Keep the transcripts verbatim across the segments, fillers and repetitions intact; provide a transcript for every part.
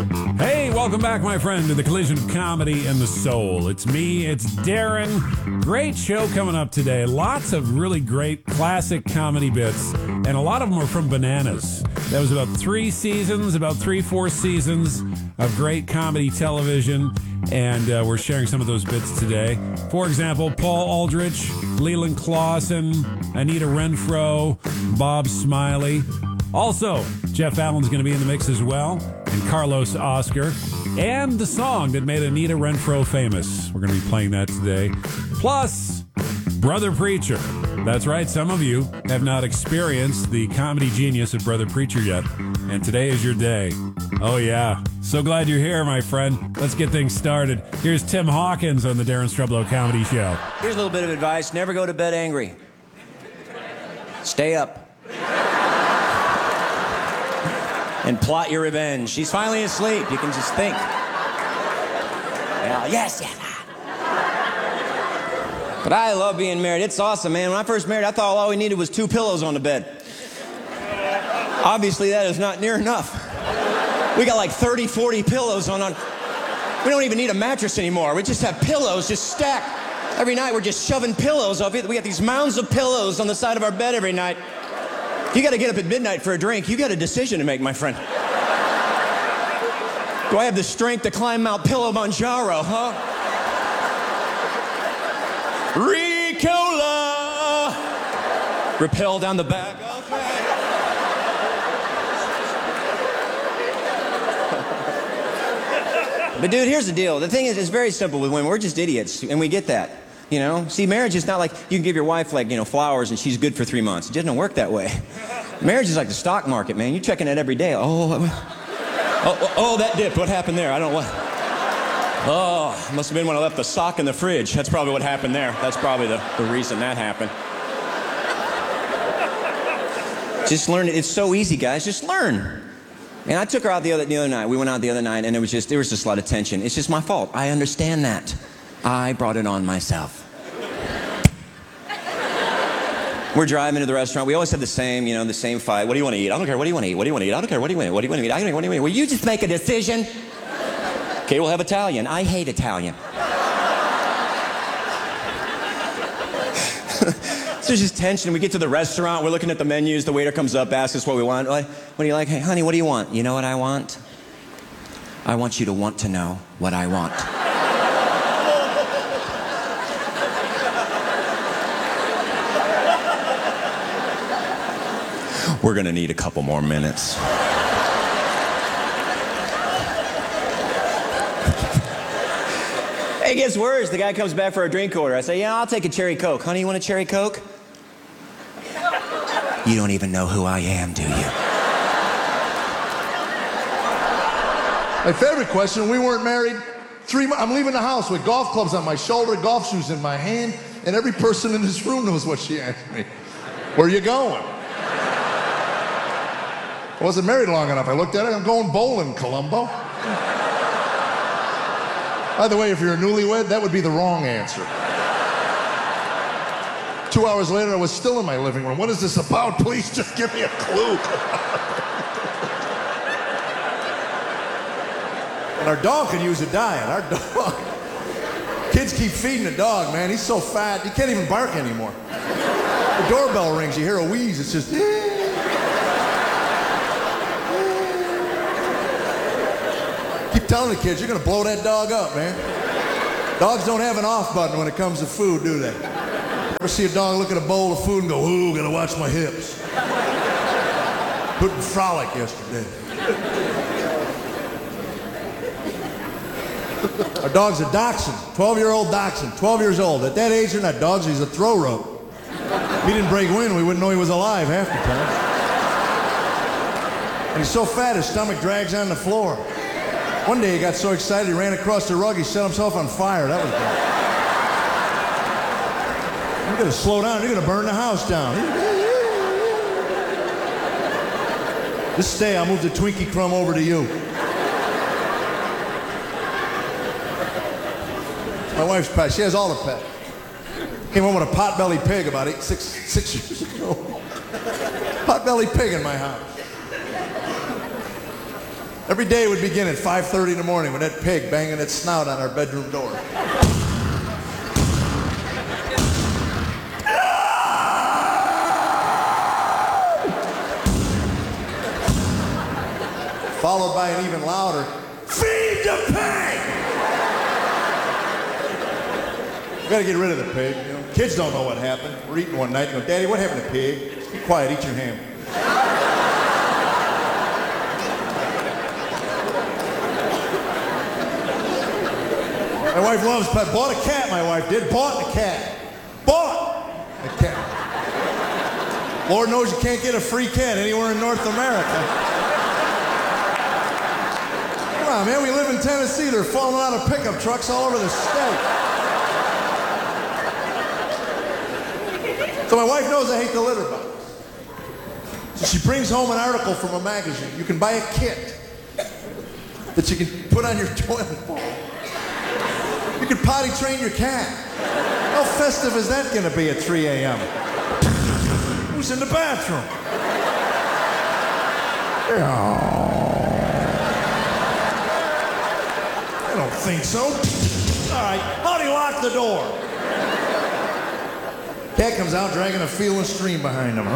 Hey, welcome back, my friend, to the collision of comedy and the soul. It's me, it's Darren. Great show coming up today. Lots of really great classic comedy bits, and a lot of them are from Bananas. That was about three seasons, about three, four seasons of great comedy television, and uh, we're sharing some of those bits today. For example, Paul Aldrich, Leland Clausen, Anita Renfro, Bob Smiley. Also, Jeff Allen's going to be in the mix as well, and Carlos Oscar, and the song that made Anita Renfro famous. We're going to be playing that today. Plus, Brother Preacher. That's right, some of you have not experienced the comedy genius of Brother Preacher yet, and today is your day. Oh yeah, so glad you're here, my friend. Let's get things started. Here's Tim Hawkins on the Darren Strublow Comedy Show. Here's a little bit of advice. Never go to bed angry. Stay up. And plot your revenge. She's finally asleep. You can just think. Yeah, yes, yes. But I love being married. It's awesome, man. When I first married, I thought all we needed was two pillows on the bed. Obviously, that is not near enough. We got like thirty, forty pillows on. on. We don't even need a mattress anymore. We just have pillows just stacked. Every night, we're just shoving pillows up. We got these mounds of pillows on the side of our bed every night. You got to get up at midnight for a drink. You got a decision to make, my friend. Do I have the strength to climb Mount Kilimanjaro, huh? Ricola! Rappel down the back. Okay. But dude, here's the deal. The thing is, it's very simple with women. We're just idiots, and we get that. You know, see, marriage is not like you can give your wife, like, you know, flowers and she's good for three months. It doesn't work that way. Marriage is like the stock market, man. You're checking it every day. Oh, oh, oh, oh, that dipped. What happened there? I don't know what. Oh, must have been when I left the sock in the fridge. That's probably what happened there. That's probably the, the reason that happened. Just learn it. It's so easy, guys. Just learn. And I took her out the other, the other night. We went out the other night, and it was just, there was just a lot of tension. It's just my fault. I understand that. I brought it on myself. We're driving to the restaurant. We always have the same, you know, the same fight. What do you want to eat? I don't care. What do you want to eat? What do you want to eat? I don't care. What do you want to eat? What do you want to eat? I don't care. What do you want to eat? Will you just make a decision? Okay, we'll have Italian. I hate Italian. So there's just tension. We get to the restaurant. We're looking at the menus. The waiter comes up, asks us what we want. What do you like? Hey, honey, what do you want? You know what I want? I want you to want to know what I want. We're gonna need a couple more minutes. It gets worse. The guy comes back for a drink order. I say, yeah, I'll take a cherry Coke. Honey, you want a cherry Coke? You don't even know who I am, do you? My favorite question, we weren't married three months. I'm leaving the house with golf clubs on my shoulder, golf shoes in my hand, and every person in this room knows what she asked me. Where are you going? I wasn't married long enough. I looked at it, I'm going bowling, Columbo. By the way, if you're a newlywed, that would be the wrong answer. Two hours later, I was still in my living room. What is this about? Please just give me a clue. And our dog could use a diet. Our dog. Kids keep feeding the dog, man. He's so fat, he can't even bark anymore. The doorbell rings, you hear a wheeze, it's just... Keep telling the kids, you're gonna blow that dog up, man. Dogs don't have an off button when it comes to food, do they? Ever see a dog look at a bowl of food and go, ooh, gotta watch my hips. Couldn't frolic yesterday. Our dog's a dachshund, twelve-year-old dachshund, twelve years old. At that age, they're not dogs, he's a throw rope. If he didn't break wind, we wouldn't know he was alive half the time. And he's so fat, his stomach drags on the floor. One day he got so excited he ran across the rug, he set himself on fire. That was bad. You're gonna slow down, you're gonna burn the house down. Just stay, I'll move the Twinkie crumb over to you. My wife's pet, she has all the pets. Came home with a pot-bellied pig about eight, six, six years ago. Pot-bellied pig in my house. Every day would begin at five thirty in the morning with that pig banging its snout on our bedroom door. Followed by an even louder, feed the pig! We gotta get rid of the pig. You know? Kids don't know what happened. We're eating one night and go, Daddy, what happened to pig? Just be quiet, eat your ham. My wife loves pet. Bought a cat, my wife did. Bought a cat. Bought a cat. Lord knows you can't get a free cat anywhere in North America. Come on, man, we live in Tennessee. They're falling out of pickup trucks all over the state. So my wife knows I hate the litter box. So she brings home an article from a magazine. You can buy a kit that you can put on your toilet bowl. You can potty train your cat. How festive is that going to be at three a.m.? Who's in the bathroom? I don't think so. All right, how do you lock the door? Cat comes out dragging a feeling stream behind him.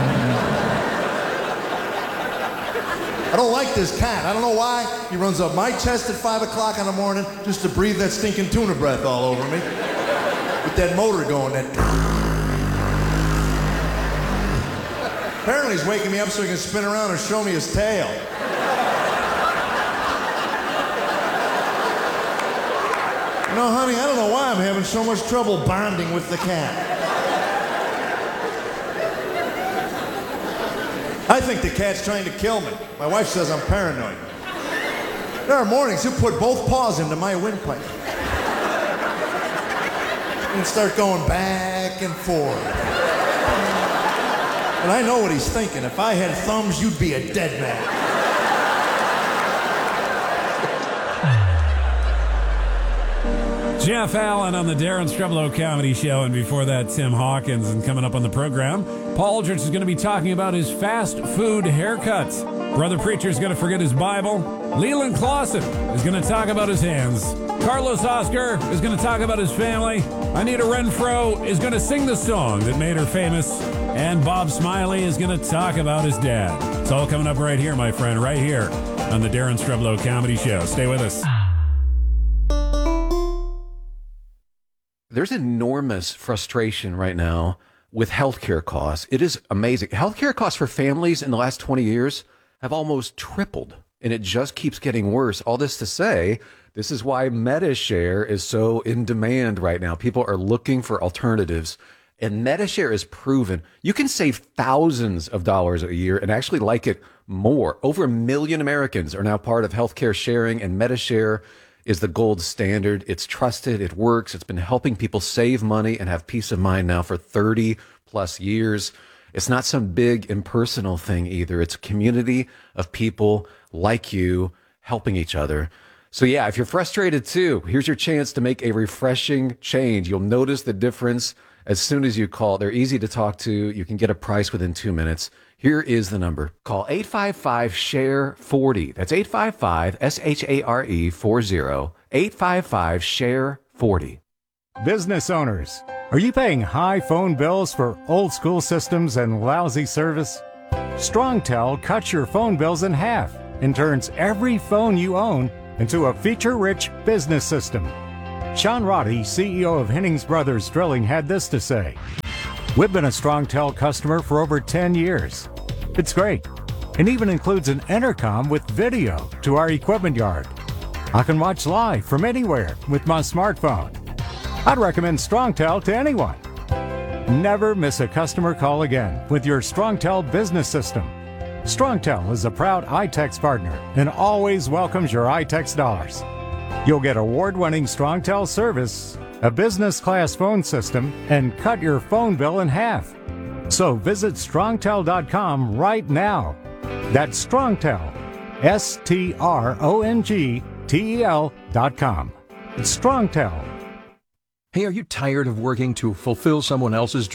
I don't like this cat. I don't know why. He runs up my chest at five o'clock in the morning just to breathe that stinking tuna breath all over me. With that motor going, that... Apparently he's waking me up so he can spin around and show me his tail. No, honey, I don't know why I'm having so much trouble bonding with the cat. I think the cat's trying to kill me. My wife says I'm paranoid. There are mornings he'll put both paws into my windpipe and start going back and forth. And I know what he's thinking. If I had thumbs, you'd be a dead man. Jeff Allen on the Darren Streblow Comedy Show, and before that, Tim Hawkins. And coming up on the program, Paul Aldrich is going to be talking about his fast food haircuts. Brother Preacher is going to forget his Bible. Leland Clausen is going to talk about his hands. Carlos Oscar is going to talk about his family. Anita Renfro is going to sing the song that made her famous. And Bob Smiley is going to talk about his dad. It's all coming up right here, my friend, right here on the Darren Streblow Comedy Show. Stay with us. There's enormous frustration right now with healthcare costs. It is amazing. Healthcare costs for families in the last twenty years have almost tripled, and it just keeps getting worse. All this to say, this is why MediShare is so in demand right now. People are looking for alternatives, and MediShare is proven. You can save thousands of dollars a year and actually like it more. Over a million Americans are now part of healthcare sharing, and MediShare is the gold standard. It's trusted. It works. It's been helping people save money and have peace of mind now for thirty plus years. It's not some big impersonal thing either. It's a community of people like you helping each other. So yeah, if you're frustrated too, here's your chance to make a refreshing change. You'll notice the difference as soon as you call. They're easy to talk to. You can get a price within two minutes. Here is the number. Call eight five five, S H A R E, four zero. That's eight five five, S H A R E, four zero. eight five five, S H A R E, four zero. Business owners, are you paying high phone bills for old school systems and lousy service? StrongTel cuts your phone bills in half and turns every phone you own into a feature-rich business system. Sean Roddy, C E O of Hennings Brothers Drilling, had this to say. We've been a StrongTel customer for over ten years. It's great. It even includes an intercom with video to our equipment yard. I can watch live from anywhere with my smartphone. I'd recommend StrongTel to anyone. Never miss a customer call again with your StrongTel business system. StrongTel is a proud iTex partner and always welcomes your iTex dollars. You'll get award-winning StrongTel service, a business-class phone system, and cut your phone bill in half. So visit strongtel dot com right now. That's StrongTel, S T R O N G T E L dot com. It's StrongTel. Hey, are you tired of working to fulfill someone else's dream?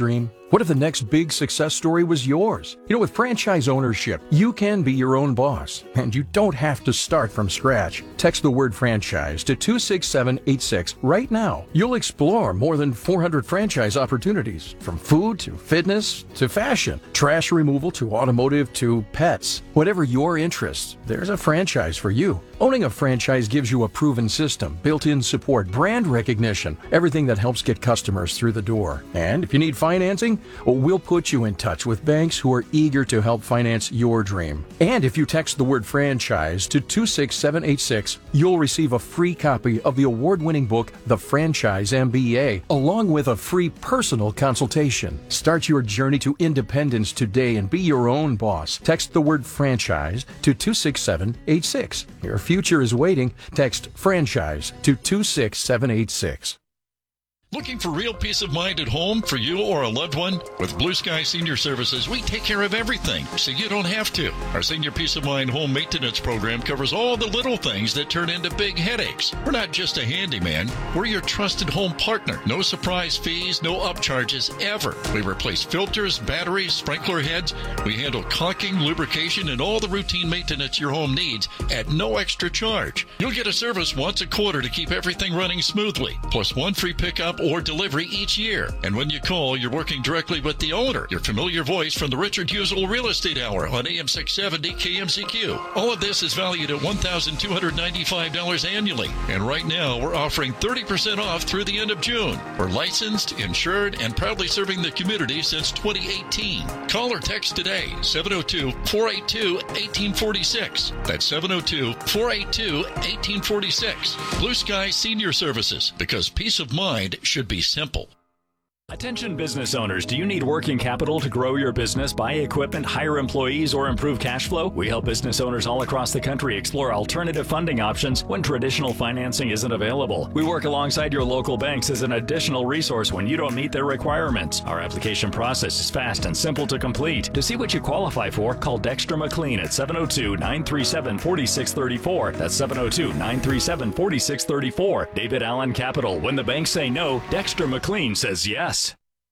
What if the next big success story was yours? You know, with franchise ownership, you can be your own boss, and you don't have to start from scratch. Text the word franchise to two six seven eight six right now. You'll explore more than four hundred franchise opportunities, from food to fitness to fashion, trash removal to automotive to pets. Whatever your interests, there's a franchise for you. Owning a franchise gives you a proven system, built-in support, brand recognition, everything that helps get customers through the door. And if you need financing, well, we'll put you in touch with banks who are eager to help finance your dream. And if you text the word franchise to two six seven eight six, you'll receive a free copy of the award-winning book, The Franchise M B A, along with a free personal consultation. Start your journey to independence today and be your own boss. Text the word franchise to two six seven eight six. Your future is waiting. Text franchise to two six seven eight six. Looking for real peace of mind at home for you or a loved one? With Blue Sky Senior Services, we take care of everything, so you don't have to. Our Senior Peace of Mind home maintenance program covers all the little things that turn into big headaches. We're not just a handyman, we're your trusted home partner. No surprise fees, no upcharges ever. We replace filters, batteries, sprinkler heads. We handle caulking, lubrication, and all the routine maintenance your home needs at no extra charge. You'll get a service once a quarter to keep everything running smoothly, plus one free pickup or delivery each year. And when you call, you're working directly with the owner, your familiar voice from the Richard Husel Real Estate Hour on A M six seventy K M C Q. All of this is valued at one thousand two hundred ninety-five dollars annually. And right now, we're offering thirty percent off through the end of June. We're licensed, insured, and proudly serving the community since twenty eighteen. Call or text today, seven oh two, four eight two, one eight four six. That's seven oh two, four eight two, one eight four six. Blue Sky Senior Services, because peace of mind should be simple. Attention business owners, do you need working capital to grow your business, buy equipment, hire employees, or improve cash flow? We help business owners all across the country explore alternative funding options when traditional financing isn't available. We work alongside your local banks as an additional resource when you don't meet their requirements. Our application process is fast and simple to complete. To see what you qualify for, call Dexter McLean at seven oh two, nine three seven, four six three four. That's seven oh two, nine three seven, four six three four. David Allen Capital. When the banks say no, Dexter McLean says yes.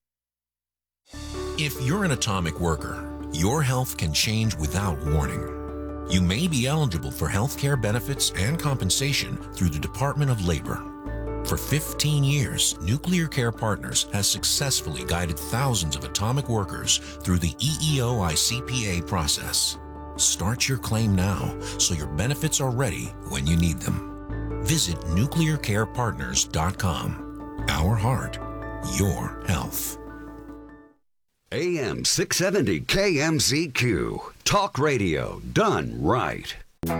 If you're an atomic worker, your health can change without warning. You may be eligible for health care benefits and compensation through the Department of Labor. For fifteen years, Nuclear Care Partners has successfully guided thousands of atomic workers through the E E O I C P A process. Start your claim now so your benefits are ready when you need them. Visit nuclear care partners dot com. Our heart, your health. A M six seventy K M Z Q. Talk radio done right. The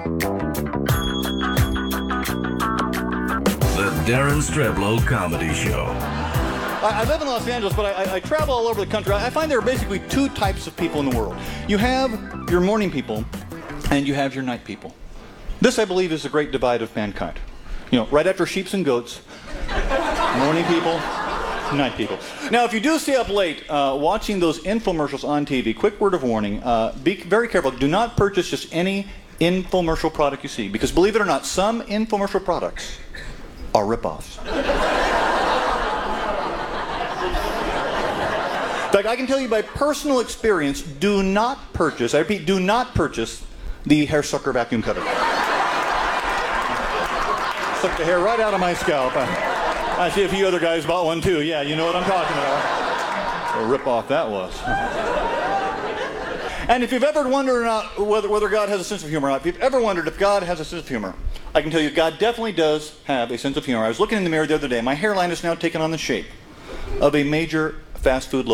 Darren Streblow Comedy Show. I, I live in Los Angeles, but I, I travel all over the country. I find there are basically two types of people in the world. You have your morning people, and you have your night people. This, I believe, is the great divide of mankind. You know, right after sheeps and goats, morning people, night people. Now, if you do stay up late uh, watching those infomercials on T V, quick word of warning, uh, be very careful. Do not purchase just any infomercial product you see, because believe it or not, some infomercial products are ripoffs. In fact, I can tell you by personal experience, do not purchase, I repeat, do not purchase the hair sucker vacuum cutter. Sucked the hair right out of my scalp. I see a few other guys bought one too. Yeah, you know what I'm talking about. What a rip-off that was. And if you've ever wondered not whether, whether God has a sense of humor or not, if you've ever wondered if God has a sense of humor, I can tell you God definitely does have a sense of humor. I was looking in the mirror the other day. My hairline is now taken on the shape of a major fast food logo.